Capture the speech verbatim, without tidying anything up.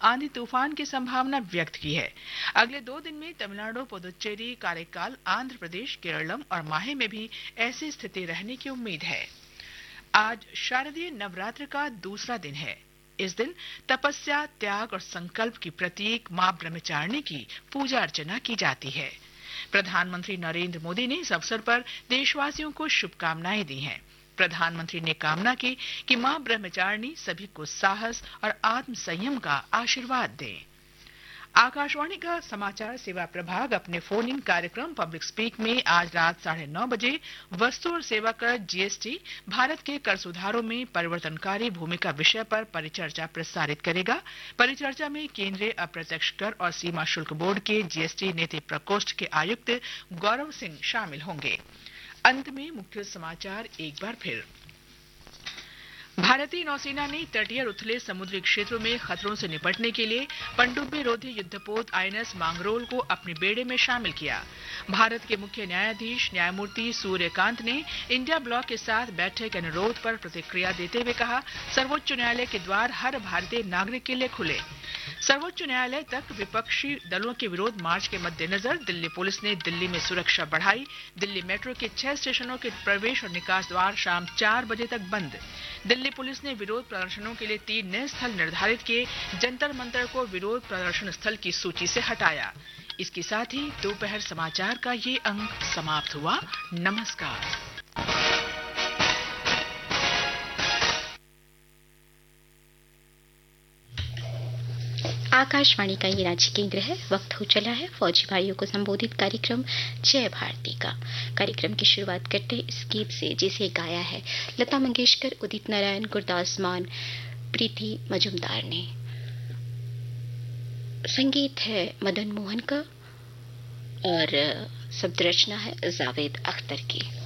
आंधी तूफान की संभावना व्यक्त की है। अगले दो दिन में तमिलनाडु, पुदुचेरी, काரைकाल, आंध्र प्रदेश, केरलम और माहे में भी ऐसी स्थिति रहने की उम्मीद है। आज शारदीय नवरात्र का दूसरा दिन है। इस दिन तपस्या, त्याग और संकल्प की प्रतीक मां ब्रह्मचारिणी की पूजा अर्चना की जाती है। प्रधानमंत्री नरेंद्र मोदी ने इस अवसर पर देशवासियों को शुभकामनाएं दी हैं। प्रधानमंत्री ने कामना की कि मां ब्रह्मचारिणी सभी को साहस और आत्म संयम का आशीर्वाद दें। आकाशवाणी का समाचार सेवा प्रभाग अपने फोन इन कार्यक्रम पब्लिक स्पीक में आज रात साढ़े नौ बजे वस्तु और सेवा कर जीएसटी, भारत के कर सुधारों में परिवर्तनकारी भूमिका विषय पर परिचर्चा प्रसारित करेगा। परिचर्चा में केंद्रीय अप्रत्यक्ष कर और सीमा शुल्क बोर्ड के जीएसटी नीति प्रकोष्ठ के आयुक्त गौरव सिंह शामिल होंगे। अंत में मुख्य समाचार एक बार फिर। भारतीय नौसेना ने तटीय और उथले समुद्री क्षेत्रों में खतरों से निपटने के लिए पनडुब्बी रोधी युद्धपोत आईएनएस मांगरोल को अपने बेड़े में शामिल किया। भारत के मुख्य न्यायाधीश न्यायमूर्ति सूर्यकांत ने इंडिया ब्लॉक के साथ बैठे के अनुरोध पर प्रतिक्रिया देते हुए कहा, सर्वोच्च न्यायालय के द्वार हर भारतीय नागरिक के लिए खुले। सर्वोच्च न्यायालय तक विपक्षी दलों के विरोध मार्च के मद्देनजर दिल्ली पुलिस ने दिल्ली में सुरक्षा बढ़ाई। दिल्ली मेट्रो के छह स्टेशनों के प्रवेश और निकास द्वार शाम चार बजे तक बंद। दिल्ली पुलिस ने विरोध प्रदर्शनों के लिए तीन नए स्थल निर्धारित किए। जंतर मंतर को विरोध प्रदर्शन स्थल की सूची से हटाया। इसके साथ ही दोपहर समाचार का ये अंक समाप्त हुआ। नमस्कार। आकाशवाणी का ये रांची केंद्र है। वक्त हो चला है फौजी भाइयों को संबोधित कार्यक्रम जय भारती का। कार्यक्रम की शुरुआत करते हैं इस गीत से, जिसे गाया है लता मंगेशकर, उदित नारायण, गुरदास मान, प्रीति मजुमदार ने। संगीत है मदन मोहन का और शब्द रचना है जावेद अख्तर की।